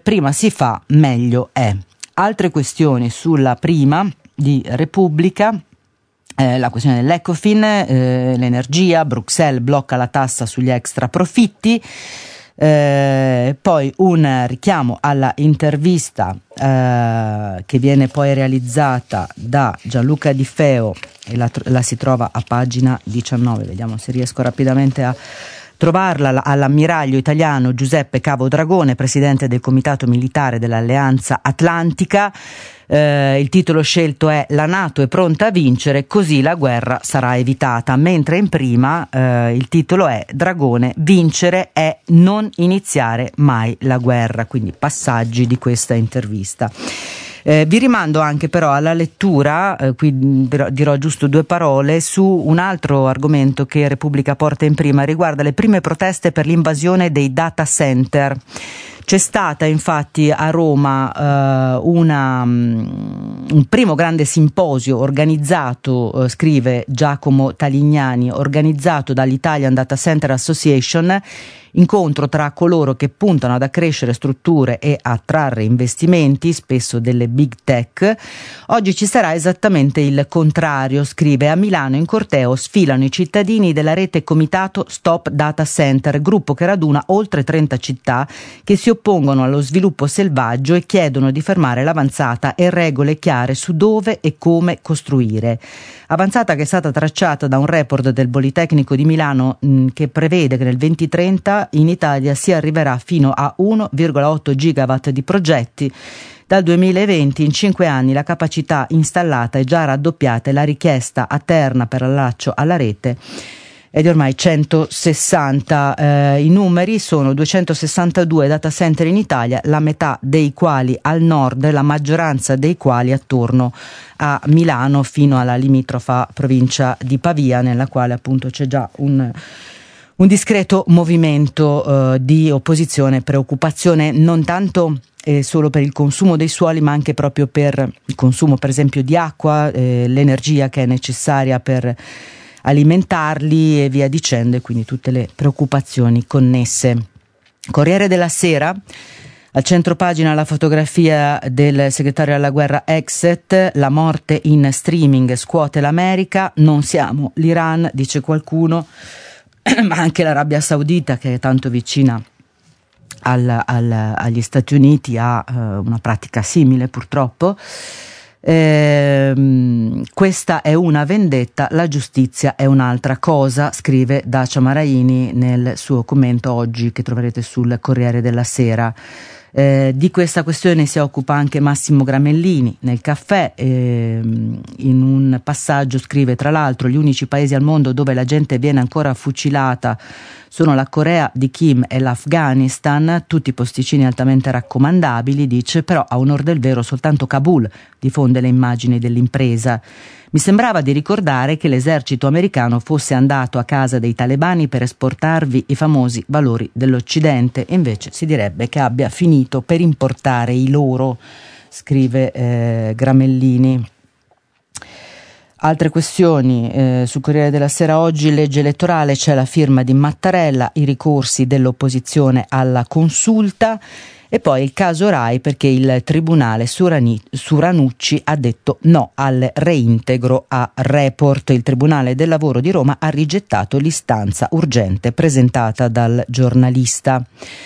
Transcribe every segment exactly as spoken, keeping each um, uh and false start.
prima si fa meglio è. Altre questioni sulla prima di Repubblica. Eh, la questione dell'Ecofin, eh, l'energia, Bruxelles blocca la tassa sugli extra profitti, eh, poi un richiamo alla intervista eh, che viene poi realizzata da Gianluca Di Feo e la, la si trova a pagina diciannove, vediamo se riesco rapidamente a trovarla, all'ammiraglio italiano Giuseppe Cavo Dragone, presidente del Comitato Militare dell'Alleanza Atlantica. Eh, il titolo scelto è "La NATO è pronta a vincere, così la guerra sarà evitata", mentre in prima eh, il titolo è "Dragone, vincere è non iniziare mai la guerra", quindi passaggi di questa intervista. Eh, vi rimando anche però alla lettura, eh, qui dirò, dirò giusto due parole su un altro argomento che Repubblica porta in prima, riguarda le prime proteste per l'invasione dei data center. C'è stata infatti a Roma eh, una, um, un primo grande simposio organizzato, eh, scrive Giacomo Talignani, organizzato dall'Italian Data Center Association, incontro tra coloro che puntano ad accrescere strutture e attrarre investimenti, spesso delle big tech. Oggi ci sarà esattamente il contrario, scrive. A Milano in corteo sfilano i cittadini della rete Comitato Stop Data Center, gruppo che raduna oltre trenta città che si oppongono allo sviluppo selvaggio e chiedono di fermare l'avanzata e regole chiare su dove e come costruire. Avanzata che è stata tracciata da un report del Politecnico di Milano mh, che prevede che nel duemilatrenta in Italia si arriverà fino a uno virgola otto gigawatt di progetti. Dal duemilaventi in cinque anni la capacità installata è già raddoppiata e la richiesta a terna per allaccio alla rete è di ormai centosessanta. Eh, I numeri sono duecentosessantadue data center in Italia, la metà dei quali al nord, la maggioranza dei quali attorno a Milano fino alla limitrofa provincia di Pavia, nella quale appunto c'è già un un discreto movimento eh, di opposizione e preoccupazione, non tanto eh, solo per il consumo dei suoli, ma anche proprio per il consumo per esempio di acqua, eh, l'energia che è necessaria per alimentarli e via dicendo, e quindi tutte le preoccupazioni connesse. Corriere della Sera, al centro pagina la fotografia del segretario alla guerra Exet, la morte in streaming scuote l'America, non siamo l'Iran, dice qualcuno, ma anche l'Arabia Saudita, che è tanto vicina al, al, agli Stati Uniti, ha uh, una pratica simile purtroppo. Eh, questa è una vendetta, la giustizia è un'altra cosa, scrive Dacia Maraini nel suo commento oggi che troverete sul Corriere della Sera. Eh, di questa questione si occupa anche Massimo Gramellini nel Caffè, eh, in un passaggio scrive: tra l'altro gli unici paesi al mondo dove la gente viene ancora fucilata sono la Corea di Kim e l'Afghanistan, tutti posticini altamente raccomandabili, dice, però a onor del vero soltanto Kabul diffonde le immagini dell'impresa. Mi sembrava di ricordare che l'esercito americano fosse andato a casa dei talebani per esportarvi i famosi valori dell'Occidente, invece si direbbe che abbia finito per importare i loro, scrive eh, Gramellini. Altre questioni eh, sul Corriere della Sera oggi, legge elettorale, c'è la firma di Mattarella, i ricorsi dell'opposizione alla consulta. E poi il caso Rai, perché il tribunale Surani, Suranucci ha detto no al reintegro a Report. Il Tribunale del Lavoro di Roma ha rigettato l'istanza urgente presentata dal giornalista.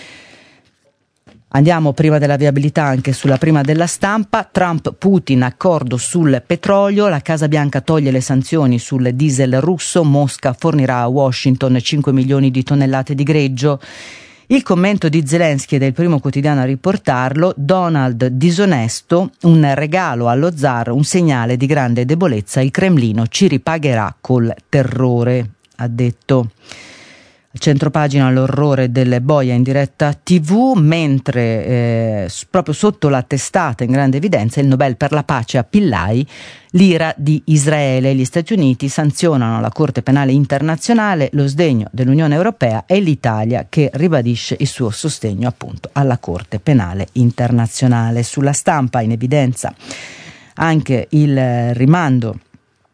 Andiamo prima della viabilità anche sulla prima della Stampa. Trump-Putin, accordo sul petrolio, la Casa Bianca toglie le sanzioni sul diesel russo, Mosca fornirà a Washington cinque milioni di tonnellate di greggio. Il commento di Zelensky ed è il primo quotidiano a riportarlo: Donald disonesto, un regalo allo zar, un segnale di grande debolezza, il Cremlino ci ripagherà col terrore, ha detto. Centropagina l'orrore delle boia in diretta tivù, mentre eh, proprio sotto la testata in grande evidenza il Nobel per la pace a Pillai, l'ira di Israele. Gli Stati Uniti sanzionano la Corte Penale Internazionale, lo sdegno dell'Unione Europea e l'Italia che ribadisce il suo sostegno appunto alla Corte Penale Internazionale. Sulla Stampa in evidenza anche il rimando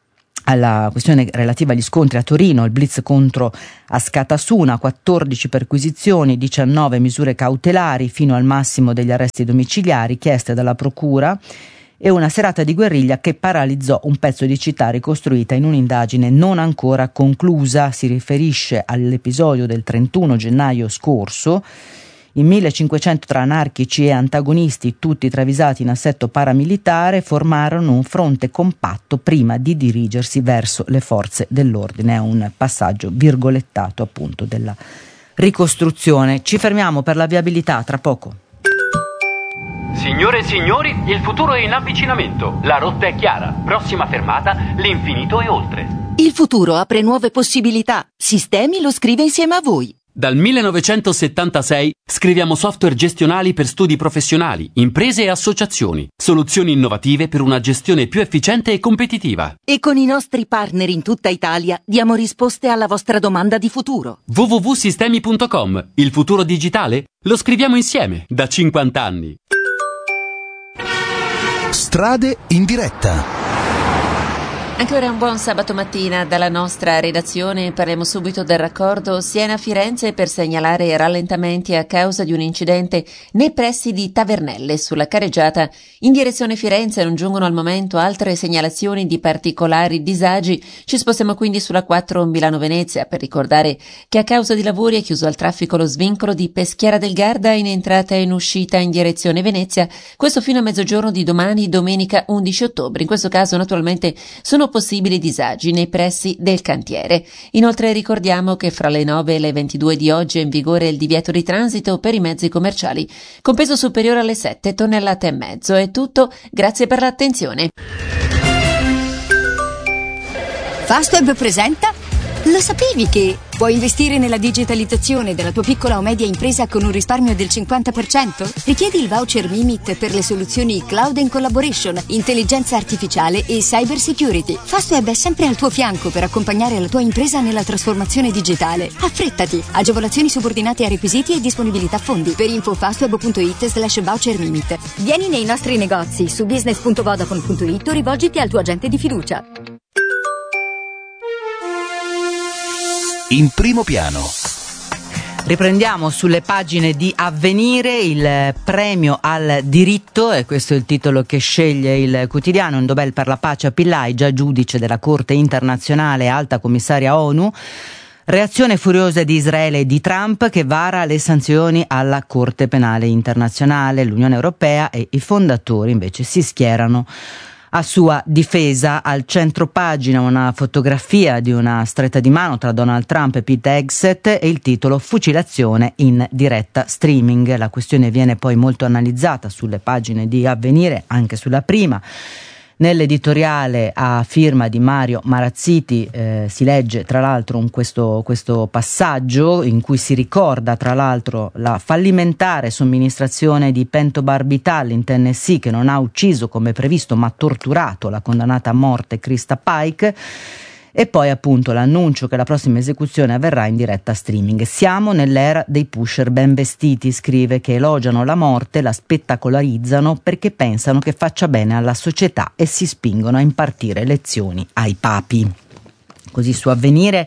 alla questione relativa agli scontri a Torino, il blitz contro Askatasuna, quattordici perquisizioni, diciannove misure cautelari fino al massimo degli arresti domiciliari chieste dalla procura e una serata di guerriglia che paralizzò un pezzo di città ricostruita in un'indagine non ancora conclusa. Si riferisce all'episodio del trentuno gennaio scorso. In millecinquecento tra anarchici e antagonisti, tutti travisati in assetto paramilitare, formarono un fronte compatto prima di dirigersi verso le forze dell'ordine. È un passaggio virgolettato appunto della ricostruzione. Ci fermiamo per la viabilità, tra poco. Signore e signori, il futuro è in avvicinamento. La rotta è chiara. Prossima fermata, l'infinito e oltre. Il futuro apre nuove possibilità. Sistemi lo scrive insieme a voi. Dal millenovecentosettantasei scriviamo software gestionali per studi professionali, imprese e associazioni. Soluzioni innovative per una gestione più efficiente e competitiva. E con i nostri partner in tutta Italia diamo risposte alla vostra domanda di futuro. w w w punto sistemi punto com. Il futuro digitale? Lo scriviamo insieme da cinquanta anni. Strade in diretta. Ancora un buon sabato mattina dalla nostra redazione. Parliamo subito del raccordo Siena-Firenze per segnalare rallentamenti a causa di un incidente nei pressi di Tavernelle sulla carreggiata in direzione Firenze. Non giungono al momento altre segnalazioni di particolari disagi. Ci spostiamo quindi sulla quattro Milano-Venezia per ricordare che a causa di lavori è chiuso al traffico lo svincolo di Peschiera del Garda in entrata e in uscita in direzione Venezia, questo fino a mezzogiorno di domani, domenica undici ottobre. In questo caso naturalmente sono possibili disagi nei pressi del cantiere. Inoltre ricordiamo che fra le nove e le ventidue di oggi è in vigore il divieto di transito per i mezzi commerciali con peso superiore alle sette tonnellate e mezzo. È tutto, grazie per l'attenzione. Fastweb presenta. Lo sapevi che puoi investire nella digitalizzazione della tua piccola o media impresa con un risparmio del cinquanta per cento? Richiedi il voucher Mimit per le soluzioni Cloud and Collaboration, intelligenza artificiale e cyber security. Fastweb è sempre al tuo fianco per accompagnare la tua impresa nella trasformazione digitale. Affrettati! Agevolazioni subordinate a requisiti e disponibilità fondi. Per info fastweb punto it slash voucher Mimit. Vieni nei nostri negozi su business punto vodafone punto it o rivolgiti al tuo agente di fiducia. In primo piano. Riprendiamo sulle pagine di Avvenire il premio al diritto, e questo è il titolo che sceglie il quotidiano. Un Nobel per la pace a Pillai, già giudice della Corte internazionale, alta commissaria ONU. Reazione furiosa di Israele e di Trump che vara le sanzioni alla Corte Penale Internazionale. L'Unione Europea e i fondatori invece si schierano a sua difesa. Al centro pagina una fotografia di una stretta di mano tra Donald Trump e Pete Hegseth e il titolo Fucilazione in diretta streaming. La questione viene poi molto analizzata sulle pagine di Avvenire, anche sulla prima. Nell'editoriale a firma di Mario Marazziti eh, si legge tra l'altro un questo, questo passaggio in cui si ricorda tra l'altro la fallimentare somministrazione di pentobarbital in Tennessee, che non ha ucciso come previsto ma torturato la condannata a morte Krista Pike. E poi appunto l'annuncio che la prossima esecuzione avverrà in diretta streaming. Siamo nell'era dei pusher ben vestiti, scrive, che elogiano la morte, la spettacolarizzano perché pensano che faccia bene alla società e si spingono a impartire lezioni ai papi. Così su Avvenire.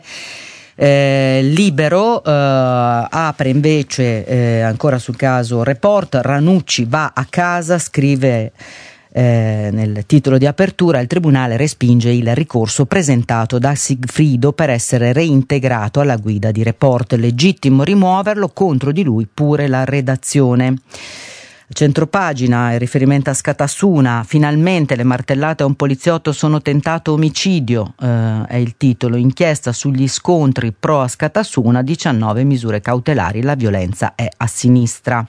Eh, Libero eh, apre invece eh, ancora sul caso Report. Ranucci va a casa, scrive Eh, nel titolo di apertura. Il tribunale respinge il ricorso presentato da Sigfrido per essere reintegrato alla guida di Report. Legittimo rimuoverlo, contro di lui pure la redazione. Centropagina, il riferimento a Askatasuna, finalmente le martellate a un poliziotto sono tentato omicidio, eh, è il titolo. Inchiesta sugli scontri pro Askatasuna, diciannove misure cautelari, la violenza è a sinistra.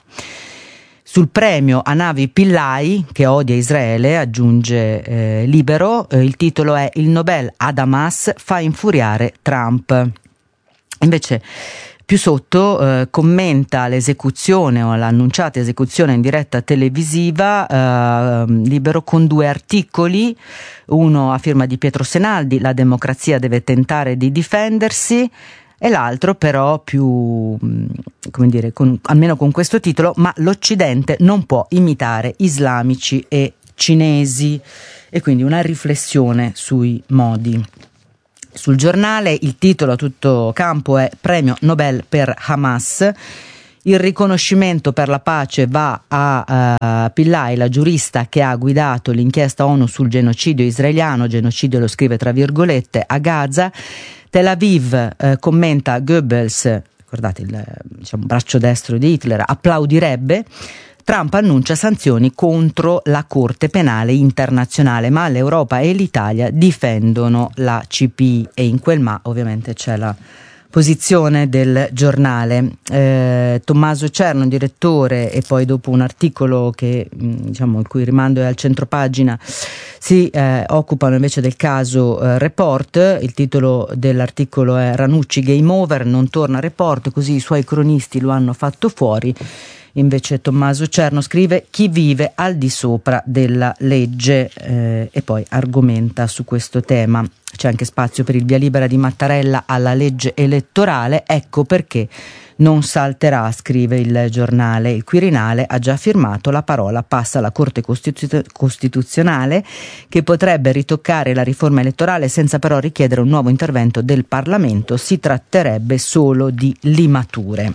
Sul premio a navi Pillai, che odia Israele, aggiunge eh, Libero, eh, il titolo è Il Nobel ad Hamas fa infuriare Trump. Invece più sotto eh, commenta l'esecuzione o l'annunciata esecuzione in diretta televisiva, eh, Libero, con due articoli, uno a firma di Pietro Senaldi, la democrazia deve tentare di difendersi, e l'altro però più, come dire, con, almeno con questo titolo, ma l'Occidente non può imitare islamici e cinesi, e quindi una riflessione sui modi. Sul Giornale il titolo a tutto campo è Premio Nobel per Hamas. Il riconoscimento per la pace va a uh, Pillay, la giurista che ha guidato l'inchiesta ONU sul genocidio israeliano, genocidio lo scrive tra virgolette, a Gaza. Tel Aviv eh, commenta Goebbels, ricordate il diciamo, braccio destro di Hitler, applaudirebbe. Trump annuncia sanzioni contro la Corte Penale Internazionale, ma l'Europa e l'Italia difendono la C P I, e in quel ma ovviamente c'è la posizione del Giornale. Eh, Tommaso Cerno, direttore, e poi dopo un articolo che diciamo il cui rimando è al centropagina, si eh, occupano invece del caso eh, Report. Il titolo dell'articolo è Ranucci game over, non torna Report, così i suoi cronisti lo hanno fatto fuori. Invece Tommaso Cerno scrive chi vive al di sopra della legge, eh, e poi argomenta su questo tema. C'è anche spazio per il via libera di Mattarella alla legge elettorale, ecco perché non salterà, scrive il Giornale. Il Quirinale ha già firmato, la parola passa alla Corte Costitu- Costituzionale, che potrebbe ritoccare la riforma elettorale senza però richiedere un nuovo intervento del Parlamento. Si tratterebbe solo di limature.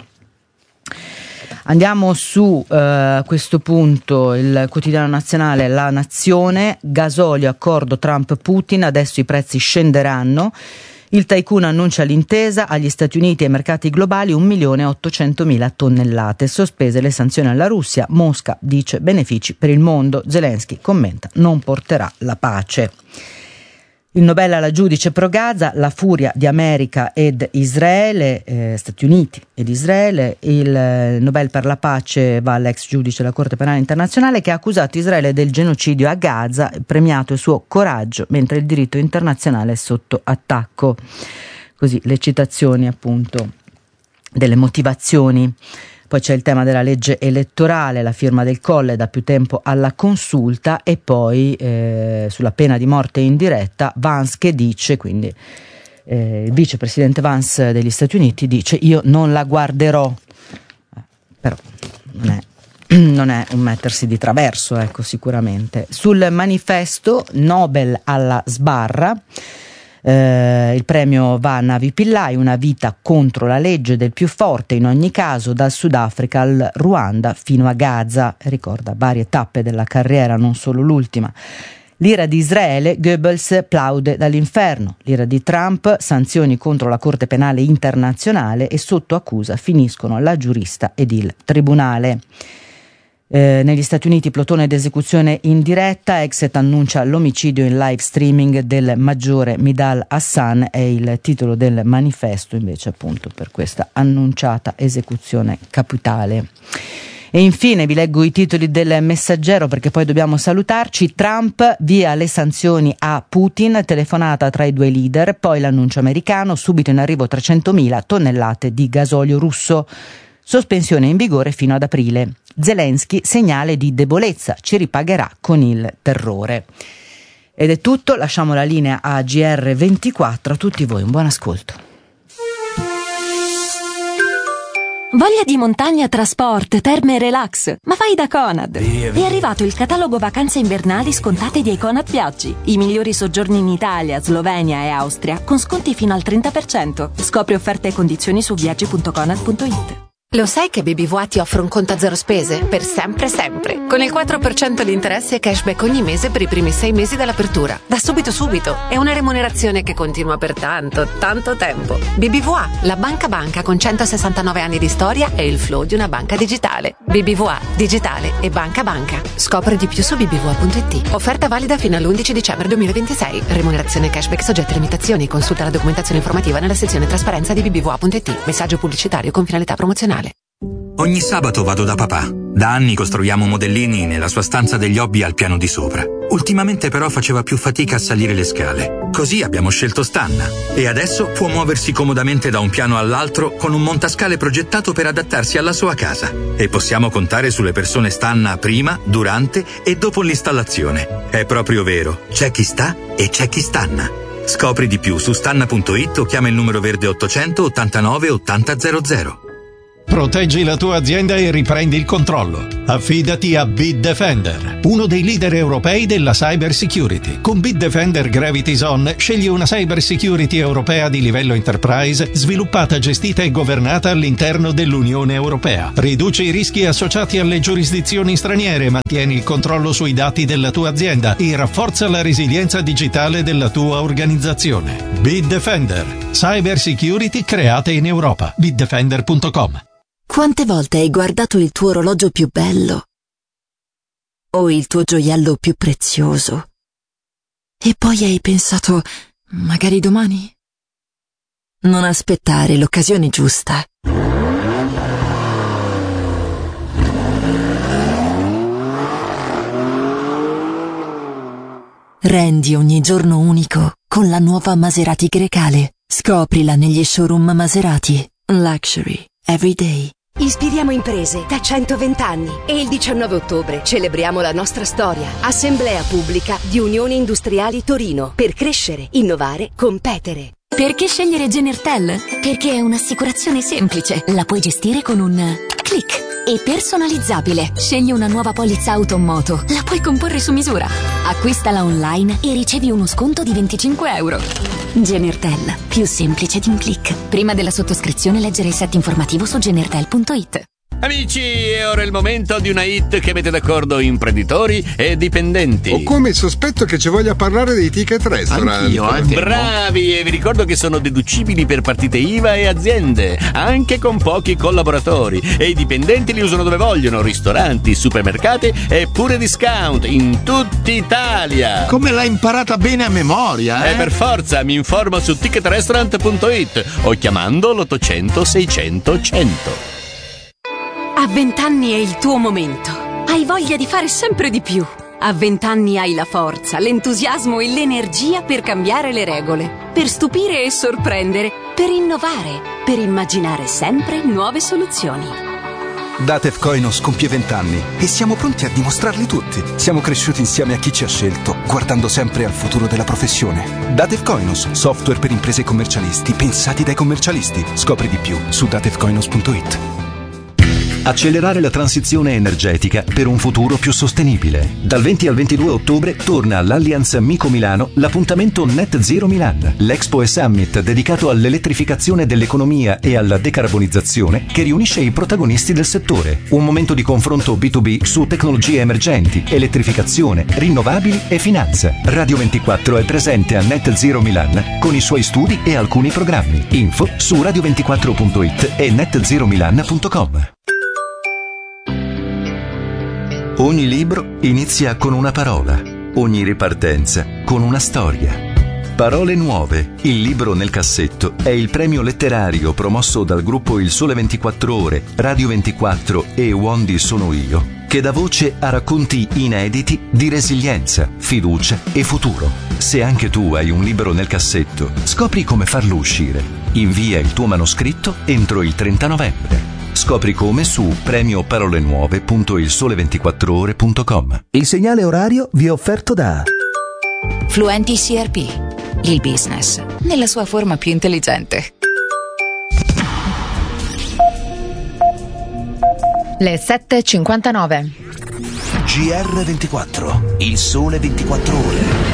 Andiamo su uh, questo punto, il quotidiano nazionale La Nazione, gasolio, accordo Trump-Putin, adesso i prezzi scenderanno. Il tycoon annuncia l'intesa, agli Stati Uniti e ai mercati globali un milione e ottocentomila tonnellate, sospese le sanzioni alla Russia, Mosca dice benefici per il mondo, Zelensky commenta non porterà la pace. Il Nobel alla giudice pro Gaza, la furia di America ed Israele, eh, Stati Uniti ed Israele. Il eh, Nobel per la pace va all'ex giudice della Corte Penale Internazionale che ha accusato Israele del genocidio a Gaza, premiato il suo coraggio mentre il diritto internazionale è sotto attacco. Così le citazioni appunto delle motivazioni. Poi c'è il tema della legge elettorale, la firma del Colle da più tempo alla consulta, e poi eh, sulla pena di morte indiretta Vance che dice, quindi eh, il vicepresidente Vance degli Stati Uniti dice io non la guarderò, eh, però non è, non è un mettersi di traverso, ecco, sicuramente. Sul Manifesto Nobel alla sbarra. Eh, il premio va a Navi Pillay, una vita contro la legge del più forte in ogni caso, dal Sudafrica al Ruanda fino a Gaza, ricorda varie tappe della carriera, non solo l'ultima. L'ira di Israele, Goebbels plaude dall'inferno. L'ira di Trump, sanzioni contro la Corte Penale Internazionale, e sotto accusa finiscono la giurista ed il tribunale. Eh, negli Stati Uniti plotone d'esecuzione in diretta, Exet annuncia l'omicidio in live streaming del maggiore Midal Hassan, è il titolo del Manifesto invece appunto per questa annunciata esecuzione capitale. E infine vi leggo i titoli del Messaggero perché poi dobbiamo salutarci. Trump via le sanzioni a Putin, telefonata tra i due leader, poi l'annuncio americano, subito in arrivo trecentomila tonnellate di gasolio russo. Sospensione in vigore fino ad aprile. Zelensky, segnale di debolezza, ci ripagherà con il terrore. Ed è tutto, lasciamo la linea a G R ventiquattro, a tutti voi un buon ascolto. Voglia di montagna, trasport, terme e relax? Ma vai da Conad! È arrivato il catalogo vacanze invernali scontate di Conad Viaggi. I migliori soggiorni in Italia, Slovenia e Austria con sconti fino al trenta per cento. Scopri offerte e condizioni su viaggi punto conad punto it. Lo sai che B B V A ti offre un conto a zero spese? Per sempre sempre. Con il quattro per cento di interessi e cashback ogni mese per i primi sei mesi dall'apertura. Da subito subito. È una remunerazione che continua per tanto, tanto tempo. B B V A, la banca banca con centosessantanove anni di storia e il flow di una banca digitale. B B V A, digitale e banca banca. Scopri di più su b b v a punto it. Offerta valida fino all'undici dicembre duemilaventisei. Remunerazione cashback soggetta a limitazioni. Consulta la documentazione informativa nella sezione trasparenza di b b v a punto it. Messaggio pubblicitario con finalità promozionale. Ogni sabato vado da papà. Da anni costruiamo modellini nella sua stanza degli hobby al piano di sopra. Ultimamente però faceva più fatica a salire le scale. Così abbiamo scelto Stanna. E adesso può muoversi comodamente da un piano all'altro con un montascale progettato per adattarsi alla sua casa. E possiamo contare sulle persone Stanna prima, durante e dopo l'installazione. È proprio vero. C'è chi sta e c'è chi stanna. Scopri di più su stanna punto it o chiama il numero verde ottocento ottantanove ottanta zero zero. Proteggi la tua azienda e riprendi il controllo. Affidati a Bitdefender, uno dei leader europei della cyber security. Con Bitdefender Gravity Zone scegli una cyber security europea di livello enterprise, sviluppata, gestita e governata all'interno dell'Unione Europea. Riduci i rischi associati alle giurisdizioni straniere, mantieni il controllo sui dati della tua azienda e rafforza la resilienza digitale della tua organizzazione. Bitdefender, cyber security create in Europa. bitdefender punto com. Quante volte hai guardato il tuo orologio più bello o il tuo gioiello più prezioso e poi hai pensato, magari domani? Non aspettare l'occasione giusta. Rendi ogni giorno unico con la nuova Maserati Grecale. Scoprila negli showroom Maserati. Luxury every day. Ispiriamo imprese da centoventi anni e il diciannove ottobre celebriamo la nostra storia. Assemblea pubblica di Unioni Industriali Torino per crescere, innovare, competere. Perché scegliere Genertel? Perché è un'assicurazione semplice. La puoi gestire con un click e personalizzabile. Scegli una nuova polizza auto o moto. La puoi comporre su misura. Acquistala online e ricevi uno sconto di venticinque euro. Genertel, più semplice di un click. Prima della sottoscrizione leggere il set informativo su genertel punto it. Amici, è ora il momento di una hit che mette d'accordo imprenditori e dipendenti. Ho come il sospetto che ci voglia parlare dei ticket restaurant. Anch'io, anche. Bravi, e vi ricordo che sono deducibili per partite I V A e aziende, anche con pochi collaboratori. E i dipendenti li usano dove vogliono, ristoranti, supermercati e pure discount in tutta Italia. Come l'hai imparata bene a memoria, eh? E per forza, mi informo su ticket restaurant punto it o chiamando l'ottocento seicento cento. A vent'anni è il tuo momento. Hai voglia di fare sempre di più. A vent'anni hai la forza, l'entusiasmo e l'energia per cambiare le regole, per stupire e sorprendere, per innovare, per immaginare sempre nuove soluzioni. Datev Koinos compie vent'anni e siamo pronti a dimostrarli tutti. Siamo cresciuti insieme a chi ci ha scelto, guardando sempre al futuro della professione. Datev Koinos, software per imprese e commercialisti, pensati dai commercialisti. Scopri di più su datev koinos punto it. Accelerare la transizione energetica per un futuro più sostenibile. Dal venti al ventidue ottobre torna all'Allianz Amico Milano l'appuntamento Net Zero Milan, l'Expo e Summit dedicato all'elettrificazione dell'economia e alla decarbonizzazione che riunisce i protagonisti del settore. Un momento di confronto B due B su tecnologie emergenti, elettrificazione, rinnovabili e finanza. Radio ventiquattro è presente a Net Zero Milan con i suoi studi e alcuni programmi. Info su radio ventiquattro punto it e net zero milan punto com. Ogni libro inizia con una parola, ogni ripartenza con una storia. Parole Nuove, il libro nel cassetto, è il premio letterario promosso dal gruppo Il Sole ventiquattro Ore, Radio ventiquattro e Wondi Sono Io, che dà voce a racconti inediti di resilienza, fiducia e futuro. Se anche tu hai un libro nel cassetto, scopri come farlo uscire. Invia il tuo manoscritto entro il trenta novembre. Scopri come su premio parole nuove punto il sole ventiquattro ore punto com. Il segnale orario vi è offerto da Fluenti C R P, il business nella sua forma più intelligente. Le sette e cinquantanove. G R ventiquattro, il sole ventiquattro ore.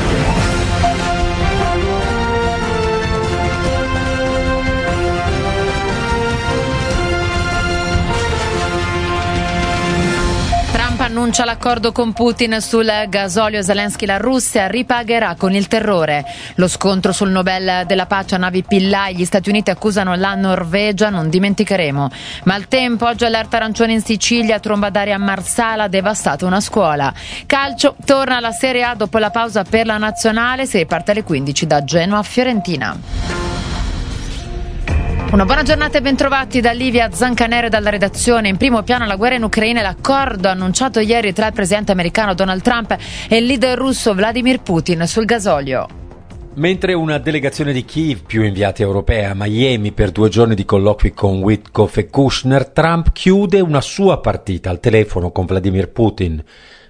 Annuncia l'accordo con Putin sul gasolio. Zelensky: la Russia ripagherà con il terrore. Lo scontro sul Nobel della pace a navi Pillai, gli Stati Uniti accusano la Norvegia, non dimenticheremo. Maltempo, oggi allerta arancione in Sicilia, tromba d'aria a Marsala, devastata una scuola. Calcio, torna alla Serie A dopo la pausa per la nazionale, si riparte alle quindici da Genoa a Fiorentina. Una buona giornata e bentrovati da Livia Zancanero dalla redazione. In primo piano la guerra in Ucraina e l'accordo annunciato ieri tra il presidente americano Donald Trump e il leader russo Vladimir Putin sul gasolio. Mentre una delegazione di Kiev, più inviati europei, a Miami per due giorni di colloqui con Witkoff e Kushner, Trump chiude una sua partita al telefono con Vladimir Putin.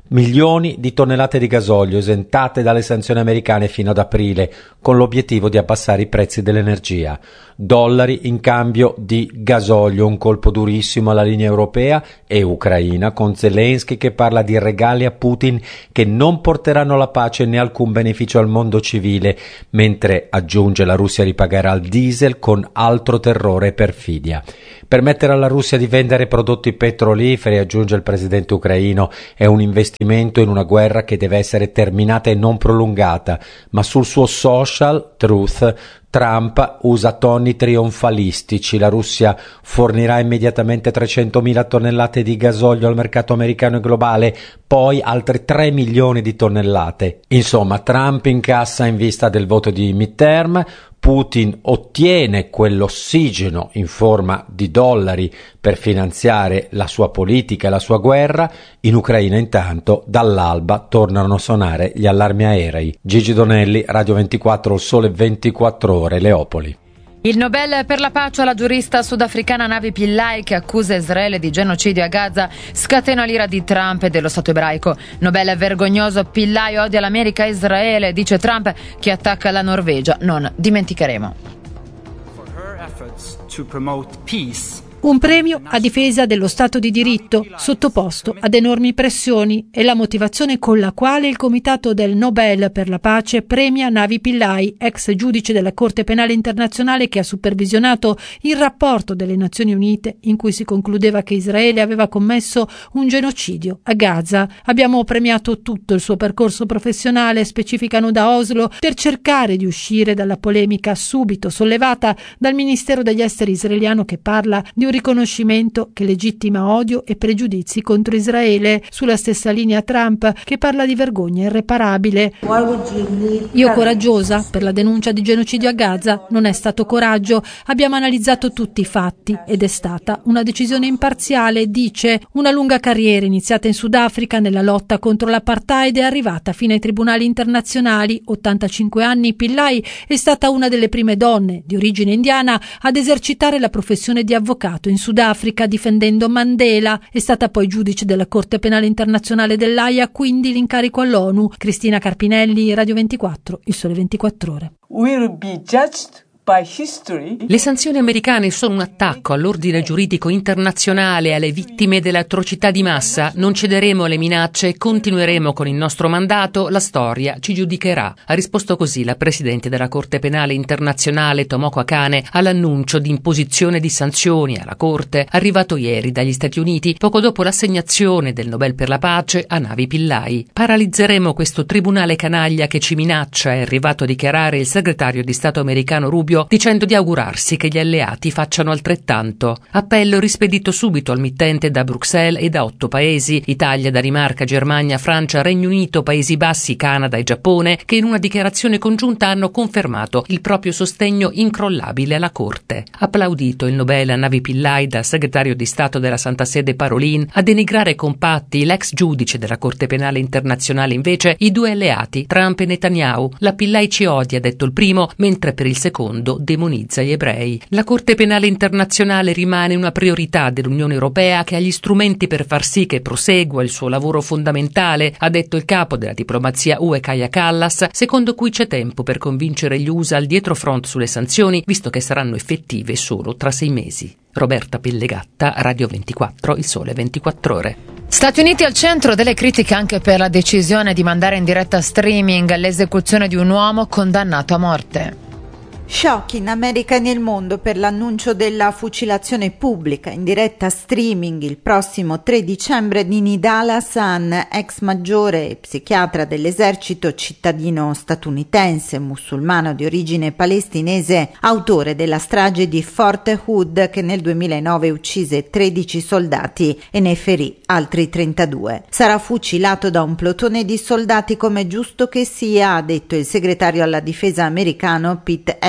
milioni di tonnellate di gasolio esentate dalle sanzioni americane fino ad aprile, con l'obiettivo di abbassare i prezzi dell'energia. Dollari in cambio di gasolio, un colpo durissimo alla linea europea e ucraina, con Zelensky che parla di regali a Putin che non porteranno la pace né alcun beneficio al mondo civile, mentre aggiunge la Russia ripagherà il diesel con altro terrore e perfidia. Permettere alla Russia di vendere prodotti petroliferi, aggiunge il presidente ucraino, è un investimento in una guerra che deve essere terminata e non prolungata, ma sul suo social Truth Trump usa toni trionfalistici. La Russia fornirà immediatamente trecentomila tonnellate di gasolio al mercato americano e globale, poi altre tre milioni di tonnellate. Insomma, Trump incassa in vista del voto di midterm, Putin ottiene quell'ossigeno in forma di dollari per finanziare la sua politica e la sua guerra. In Ucraina intanto dall'alba tornano a suonare gli allarmi aerei. Gigi Donelli, Radio ventiquattro, Il Sole ventiquattro Ore, Leopoli. Il Nobel per la pace alla giurista sudafricana Navi Pillay, che accusa Israele di genocidio a Gaza, scatena l'ira di Trump e dello Stato ebraico. Nobel vergognoso, Pillay odia l'America e Israele, dice Trump, che attacca la Norvegia. Non dimenticheremo. For her efforts to promote peace. Un premio a difesa dello Stato di diritto, sottoposto ad enormi pressioni, è la motivazione con la quale il Comitato del Nobel per la pace premia Navi Pillay, ex giudice della Corte Penale Internazionale che ha supervisionato il rapporto delle Nazioni Unite in cui si concludeva che Israele aveva commesso un genocidio a Gaza. Abbiamo premiato tutto il suo percorso professionale, specificano da Oslo, per cercare di uscire dalla polemica subito sollevata dal Ministero degli Esteri israeliano, che parla di un riconoscimento che legittima odio e pregiudizi contro Israele. Sulla stessa linea Trump, che parla di vergogna irreparabile. Io coraggiosa per la denuncia di genocidio a Gaza? Non è stato coraggio, abbiamo analizzato tutti i fatti ed è stata una decisione imparziale, dice. Una lunga carriera iniziata in Sudafrica nella lotta contro l'apartheid è arrivata fino ai tribunali internazionali. ottantacinque anni, Pillay è stata una delle prime donne di origine indiana ad esercitare la professione di avvocato in Sudafrica, difendendo Mandela. È stata poi giudice della Corte Penale Internazionale dell'Aia, quindi l'incarico all'ONU. Cristina Carpinelli, Radio ventiquattro, Il Sole ventiquattro Ore. Will be judged by history. Le sanzioni americane sono un attacco all'ordine giuridico internazionale e alle vittime delle atrocità di massa. Non cederemo alle minacce e continueremo con il nostro mandato. La storia ci giudicherà. Ha risposto così la presidente della Corte Penale Internazionale Tomoko Akane all'annuncio di imposizione di sanzioni alla Corte arrivato ieri dagli Stati Uniti poco dopo l'assegnazione del Nobel per la pace a Navi Pillay. Paralizzeremo questo tribunale canaglia che ci minaccia, è arrivato a dichiarare il segretario di Stato americano Rubio, dicendo di augurarsi che gli alleati facciano altrettanto. Appello rispedito subito al mittente da Bruxelles e da otto paesi: Italia, Danimarca, Germania, Francia, Regno Unito, Paesi Bassi, Canada e Giappone, che in una dichiarazione congiunta hanno confermato il proprio sostegno incrollabile alla Corte. Applaudito il Nobel a Navi Pillay dal segretario di Stato della Santa Sede Parolin, a denigrare compatti l'ex giudice della Corte Penale Internazionale invece i due alleati Trump e Netanyahu. La Pillay ci odia, ha detto il primo, mentre per il secondo demonizza gli ebrei. La Corte Penale Internazionale rimane una priorità dell'Unione Europea, che ha gli strumenti per far sì che prosegua il suo lavoro fondamentale, ha detto il capo della diplomazia U E Kaja Kallas, secondo cui c'è tempo per convincere gli U S A al dietrofront sulle sanzioni, visto che saranno effettive solo tra sei mesi. Roberta Pellegatta, Radio ventiquattro, Il Sole ventiquattro Ore. Stati Uniti al centro delle critiche anche per la decisione di mandare in diretta streaming l'esecuzione di un uomo condannato a morte. Shock in America e nel mondo per l'annuncio della fucilazione pubblica in diretta streaming il prossimo tre dicembre di Nidal Hasan, ex maggiore e psichiatra dell'esercito, cittadino statunitense, musulmano di origine palestinese, autore della strage di Fort Hood che nel duemilanove uccise tredici soldati e ne ferì altri trentadue. Sarà fucilato da un plotone di soldati come giusto che sia, ha detto il segretario alla difesa americano Pete Hegseth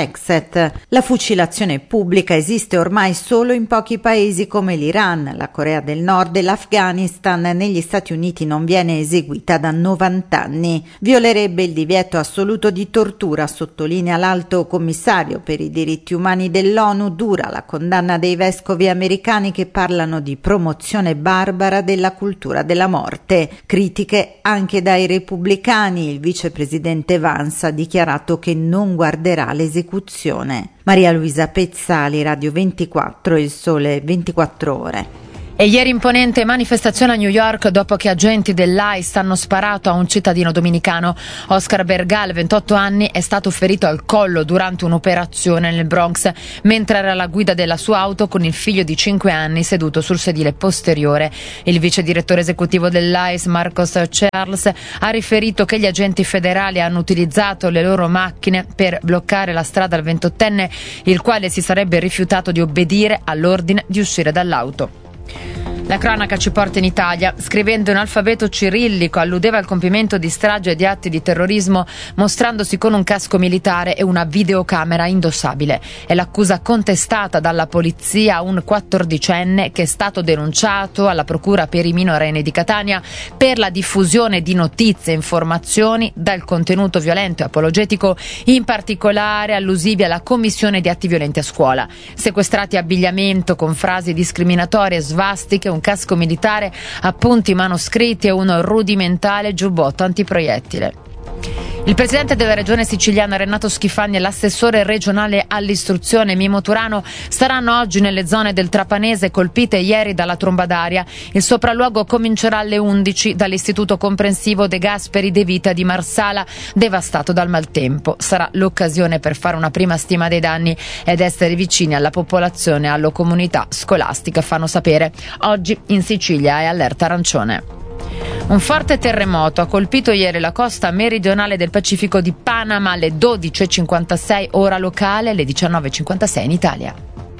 Exet. La fucilazione pubblica esiste ormai solo in pochi paesi come l'Iran, la Corea del Nord e l'Afghanistan. Negli Stati Uniti non viene eseguita da novanta anni. Violerebbe il divieto assoluto di tortura, sottolinea l'Alto Commissario per i diritti umani dell'ONU. Dura la condanna dei vescovi americani che parlano di promozione barbara della cultura della morte. Critiche anche dai repubblicani. Il vicepresidente Vance ha dichiarato che non guarderà l'esecuzione. Maria Luisa Pezzali, Radio ventiquattro, Il Sole ventiquattro Ore. E ieri imponente manifestazione a New York dopo che agenti dell'I C E hanno sparato a un cittadino dominicano. Oscar Bergal, ventotto anni, è stato ferito al collo durante un'operazione nel Bronx mentre era alla guida della sua auto con il figlio di cinque anni seduto sul sedile posteriore. Il vice direttore esecutivo dell'I C E, Marcos Charles, ha riferito che gli agenti federali hanno utilizzato le loro macchine per bloccare la strada al ventottenne, il quale si sarebbe rifiutato di obbedire all'ordine di uscire dall'auto. La cronaca ci porta in Italia. Scrivendo in alfabeto cirillico alludeva al compimento di stragi e di atti di terrorismo mostrandosi con un casco militare e una videocamera indossabile. È l'accusa contestata dalla polizia a un quattordicenne che è stato denunciato alla procura per i minorenni di Catania per la diffusione di notizie e informazioni dal contenuto violento e apologetico, in particolare allusivi alla commissione di atti violenti a scuola. Sequestrati abbigliamento con frasi discriminatorie, svastiche, un casco militare, appunti manoscritti e un rudimentale giubbotto antiproiettile. Il presidente della regione siciliana Renato Schifani e l'assessore regionale all'istruzione Mimo Turano saranno oggi nelle zone del Trapanese colpite ieri dalla tromba d'aria. Il sopralluogo comincerà alle undici dall'istituto comprensivo De Gasperi De Vita di Marsala, devastato dal maltempo. Sarà l'occasione per fare una prima stima dei danni ed essere vicini alla popolazione e alla comunità scolastica, fanno sapere. Oggi in Sicilia è allerta arancione. Un forte terremoto ha colpito ieri la costa meridionale del Pacifico di Panama alle dodici e cinquantasei ora locale, alle diciannove e cinquantasei in Italia.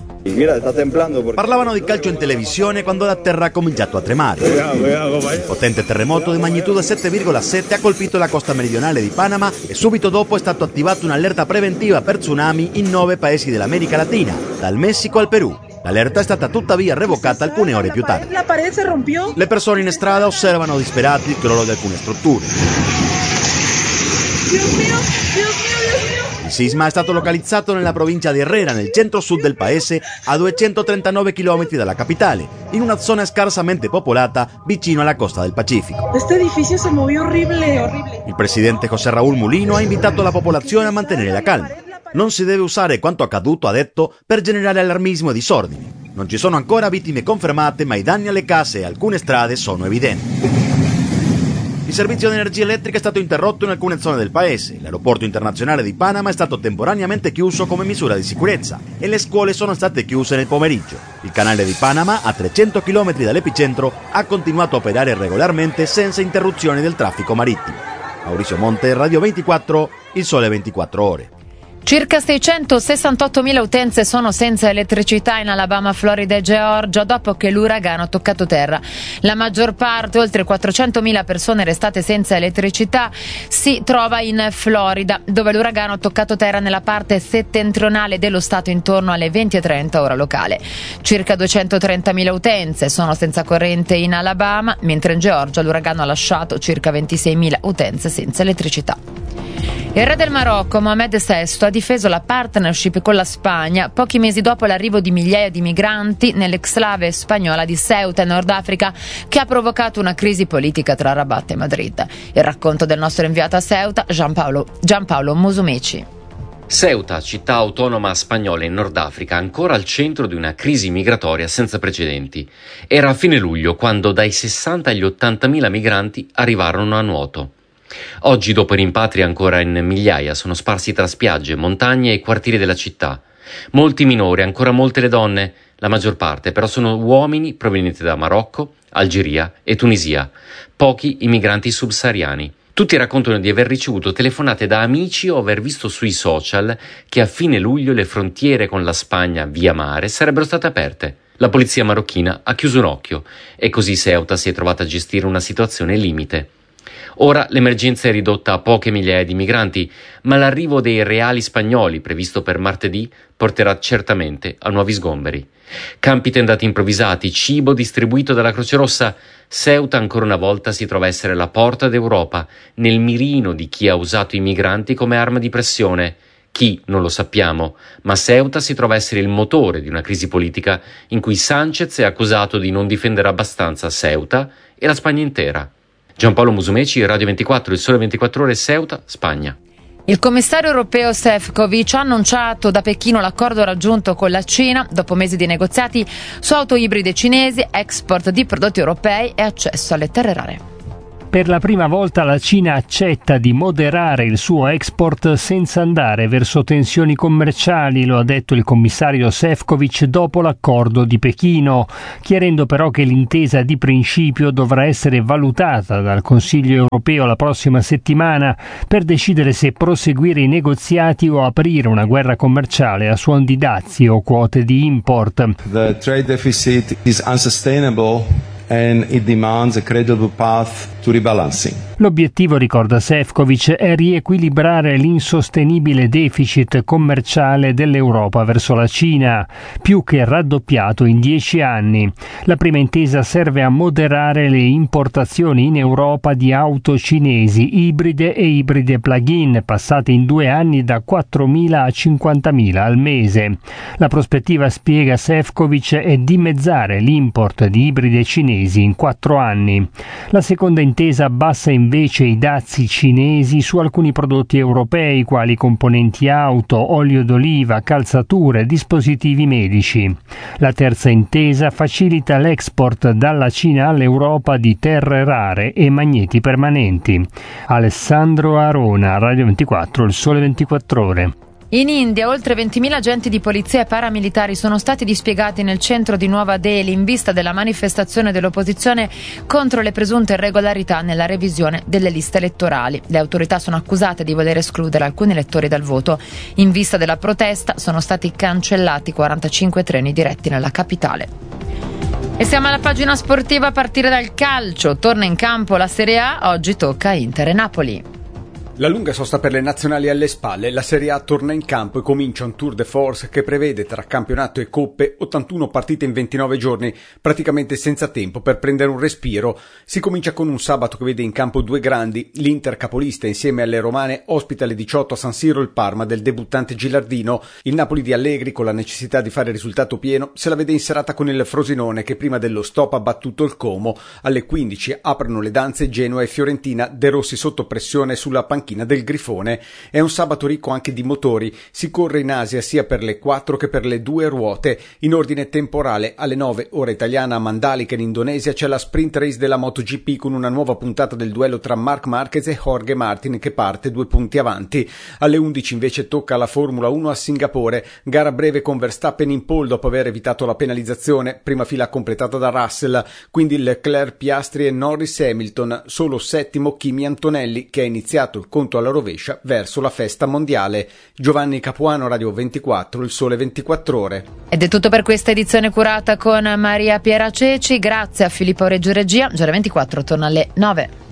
Parlavano di calcio in televisione quando la terra ha cominciato a tremare. Il potente terremoto di magnitudo sette virgola sette ha colpito la costa meridionale di Panama e subito dopo è stato attivato un'allerta preventiva per tsunami in nove paesi dell'America Latina, dal Messico al Perù. L'allerta è stata tuttavia revocata alcune ore più tardi. La parete si rompió. Le persone in strada osservano disperati il crollo di alcune strutture. Dios mio, Dios mio, Dios mio. Il sisma è stato localizzato nella provincia di Herrera, nel centro-sud del paese, a duecentotrentanove chilometri dalla capitale, in una zona scarsamente popolata vicino alla costa del Pacifico. Este edificio se movió horrible, horrible. Il presidente José Raúl Mulino ha invitato la popolazione a mantenere la calma. Non si deve usare quanto accaduto, ha detto, per generare allarmismo e disordini. Non ci sono ancora vittime confermate, ma i danni alle case e alcune strade sono evidenti. Il servizio di energia elettrica è stato interrotto in alcune zone del paese. L'aeroporto internazionale di Panama è stato temporaneamente chiuso come misura di sicurezza e le scuole sono state chiuse nel pomeriggio. Il canale di Panama, a trecento chilometri dall'epicentro, ha continuato a operare regolarmente senza interruzioni del traffico marittimo. Maurizio Monte, Radio ventiquattro, Il Sole ventiquattro Ore. Circa seicentosessantottomila utenze sono senza elettricità in Alabama, Florida e Georgia dopo che l'uragano ha toccato terra. La maggior parte, oltre quattrocentomila persone restate senza elettricità, si trova in Florida, dove l'uragano ha toccato terra nella parte settentrionale dello stato intorno alle venti e trenta ora locale. Circa duecentotrentamila utenze sono senza corrente in Alabama, mentre in Georgia l'uragano ha lasciato circa ventiseimila utenze senza elettricità. Il re del Marocco, Mohammed sesto, ha difeso la partnership con la Spagna pochi mesi dopo l'arrivo di migliaia di migranti nell'exclave spagnola di Ceuta, in Nord Africa, che ha provocato una crisi politica tra Rabat e Madrid. Il racconto del nostro inviato a Ceuta, Giampaolo, Giampaolo Musumeci. Ceuta, città autonoma spagnola in Nord Africa, ancora al centro di una crisi migratoria senza precedenti. Era a fine luglio quando dai sessanta agli ottantamila migranti arrivarono a nuoto. Oggi, dopo i rimpatri ancora in migliaia, sono sparsi tra spiagge, montagne e quartieri della città. Molti minori, ancora molte le donne, la maggior parte però sono uomini provenienti da Marocco, Algeria e Tunisia, pochi i migranti subsahariani. Tutti raccontano di aver ricevuto telefonate da amici o aver visto sui social che a fine luglio le frontiere con la Spagna via mare sarebbero state aperte. La polizia marocchina ha chiuso un occhio e così Ceuta si è trovata a gestire una situazione limite. Ora l'emergenza è ridotta a poche migliaia di migranti, ma l'arrivo dei reali spagnoli, previsto per martedì, porterà certamente a nuovi sgomberi. Campi tendati improvvisati, cibo distribuito dalla Croce Rossa. Ceuta ancora una volta si trova a essere la porta d'Europa, nel mirino di chi ha usato i migranti come arma di pressione. Chi, non lo sappiamo, ma Ceuta si trova a essere il motore di una crisi politica in cui Sánchez è accusato di non difendere abbastanza Ceuta e la Spagna intera. Giampaolo Musumeci, Radio ventiquattro, Il Sole ventiquattro Ore, Ceuta, Spagna. Il commissario europeo Šefčovič ha annunciato da Pechino l'accordo raggiunto con la Cina dopo mesi di negoziati su auto ibride cinesi, export di prodotti europei e accesso alle terre rare. Per la prima volta la Cina accetta di moderare il suo export senza andare verso tensioni commerciali, lo ha detto il commissario Šefčovič dopo l'accordo di Pechino, chiarendo però che l'intesa di principio dovrà essere valutata dal Consiglio europeo la prossima settimana per decidere se proseguire i negoziati o aprire una guerra commerciale a suon di dazi o quote di import. The trade deficit is unsustainable and it demands a credible path to rebalancing. L'obiettivo, ricorda Šefčovič, è riequilibrare l'insostenibile deficit commerciale dell'Europa verso la Cina, più che raddoppiato in dieci anni. La prima intesa serve a moderare le importazioni in Europa di auto cinesi ibride e ibride plug-in, passate in due anni da quattromila a cinquantamila al mese. La prospettiva, spiega Šefčovič, è dimezzare l'import di ibride cinesi in quattro anni. La seconda intesa abbassa invece i dazi cinesi su alcuni prodotti europei quali componenti auto, olio d'oliva, calzature, dispositivi medici. La terza intesa facilita l'export dalla Cina all'Europa di terre rare e magneti permanenti. Alessandro Arona, Radio ventiquattro, Il Sole ventiquattro Ore. In India oltre ventimila agenti di polizia e paramilitari sono stati dispiegati nel centro di Nuova Delhi in vista della manifestazione dell'opposizione contro le presunte irregolarità nella revisione delle liste elettorali. Le autorità sono accusate di voler escludere alcuni elettori dal voto. In vista della protesta sono stati cancellati quarantacinque treni diretti nella capitale. E siamo alla pagina sportiva a partire dal calcio. Torna in campo la Serie A, oggi tocca Inter e Napoli. La lunga sosta per le nazionali alle spalle, la Serie A torna in campo e comincia un tour de force che prevede tra campionato e coppe ottantuno partite in ventinove giorni, praticamente senza tempo per prendere un respiro. Si comincia con un sabato che vede in campo due grandi, l'Inter capolista insieme alle romane ospita alle diciotto a San Siro il Parma del debuttante Gilardino. Il Napoli di Allegri, con la necessità di fare risultato pieno, se la vede in serata con il Frosinone che prima dello stop ha battuto il Como. Alle quindici aprono le danze Genoa e Fiorentina, De Rossi sotto pressione sulla panchina del Grifone. È un sabato ricco anche di motori, si corre in Asia sia per le quattro che per le due ruote. In ordine temporale, alle nove ora italiana a Mandalika in Indonesia c'è la sprint race della MotoGP con una nuova puntata del duello tra Marc Marquez e Jorge Martin che parte due punti avanti. Alle undici invece tocca la Formula uno a Singapore, gara breve con Verstappen in pole dopo aver evitato la penalizzazione, prima fila completata da Russell, quindi Leclerc, Piastri e Norris Hamilton, solo settimo Kimi Antonelli che ha iniziato il conto alla rovescia verso la festa mondiale. Giovanni Capuano, Radio ventiquattro, Il Sole ventiquattro Ore. Ed è tutto per questa edizione curata con Maria Piera Ceci, grazie a Filippo Reggio Regia. Giorno ventiquattro torna alle nove.